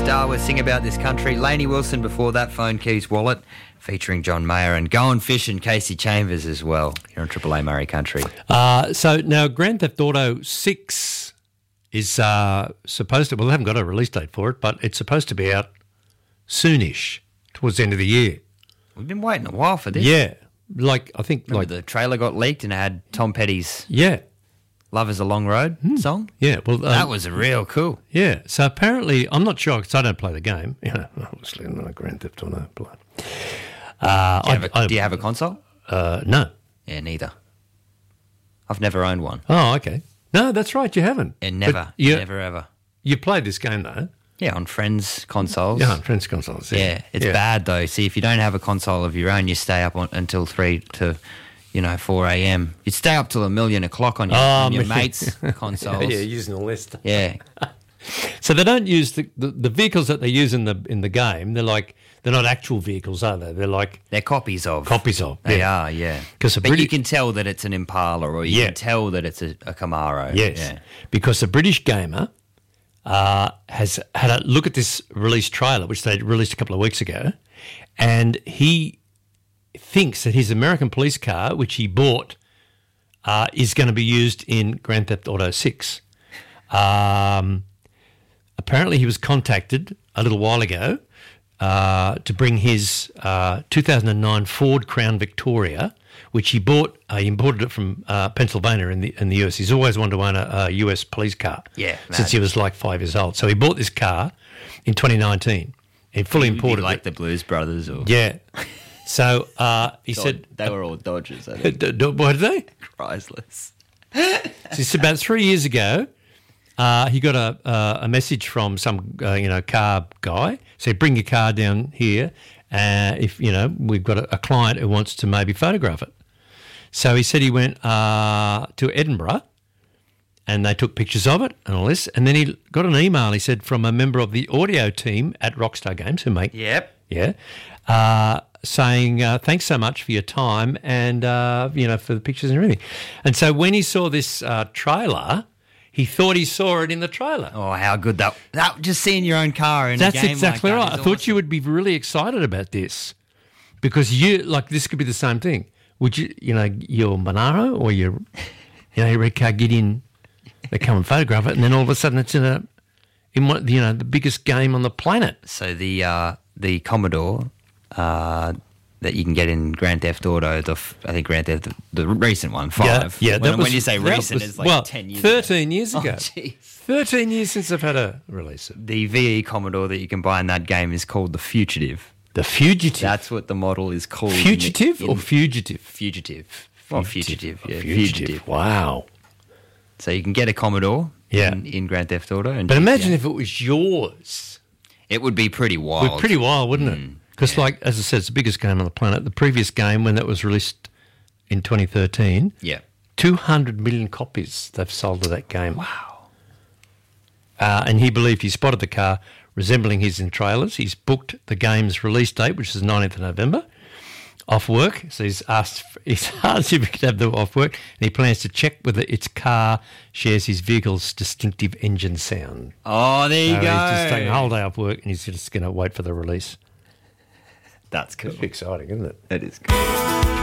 Star with Sing About This Country. Lainey Wilson before that, Phone Keys Wallet, featuring John Mayer, and Going Fishing, Casey Chambers as well. You're on Triple A Murray Country. So now Grand Theft Auto 6 is supposed to, well, they haven't got a release date for it, but it's supposed to be out soonish, towards the end of the year. We've been waiting a while for this. Yeah. Remember the trailer got leaked and it had Tom Petty's Yeah. Love is a Long Road song? Yeah. Well, That was real cool. Yeah. So apparently, I'm not sure because I don't play the game. Obviously, I'm not a Grand Theft Auto player. Do you have a console? No. Yeah, neither. I've never owned one. Oh, okay. No, that's right. You haven't. And never ever. You played this game though. Yeah, on friends' consoles. Yeah, on friends' consoles. Yeah, it's bad though. See, if you don't have a console of your own, you stay up until 3 to 4 a.m. You'd stay up till 1:00,000 on your mates' consoles. Yeah, using the list. Yeah. So they don't use the vehicles that they use in the game. They're not actual vehicles, are they? They're copies of. They are, yeah. But you can tell that it's an Impala, or you can tell that it's a Camaro. Yes, yeah. Because the British Gamer has had a look at this release trailer, which they released a couple of weeks ago, and he thinks that his American police car, which he bought, is going to be used in Grand Theft Auto 6. Apparently he was contacted a little while ago to bring his 2009 Ford Crown Victoria, which he bought. He imported it from Pennsylvania in the US. He's always wanted to own a US police car since he was like 5 years old. So he bought this car in 2019. He fully imported like it. the Blues Brothers? Or... Yeah. So he said... They were all Dodgers, I think. What are they? Chryslers. So he said about 3 years ago, he got a message from some car guy. Said, bring your car down here. If we've got a client who wants to maybe photograph it. So he said he went to Edinburgh, and they took pictures of it and all this. And then he got an email. He said from a member of the audio team at Rockstar Games who make saying thanks so much for your time and for the pictures and everything. And so when he saw this trailer, he thought he saw it in the trailer. Oh, how good that just seeing your own car in a game. That's exactly like that right. I is thought awesome. you would be really excited about this because this could be the same thing. Would you, your Monaro or your red car get in, they come and photograph it, and then all of a sudden it's in the biggest game on the planet. So the Commodore that you can get in Grand Theft Auto, I think Grand Theft, the recent one, 5. Yeah. When you say recent, it's like 10 years 13 years ago. Oh, jeez. 13 years since they've had a release it. The VE Commodore that you can buy in that game is called the Fugitive. The Fugitive? That's what the model is called. Fugitive or Fugitive? Fugitive. Well, Fugitive, yeah. Fugitive. Wow. So you can get a Commodore in Grand Theft Auto. But imagine if it was yours. It would be pretty wild. It would be pretty wild, wouldn't it? Because, as I said, it's the biggest game on the planet. The previous game, when that was released in 2013, 200 million copies they've sold of that game. Wow. And he believed he spotted the car resembling his in trailers. He's booked the game's release date, which is 19th of November, off work. So he's asked if he could have them off work, and he plans to check whether its car shares his vehicle's distinctive engine sound. Oh, there you go. He's just taking a whole day off work, and he's just going to wait for the release. That's cool. It's exciting, isn't it? It is cool.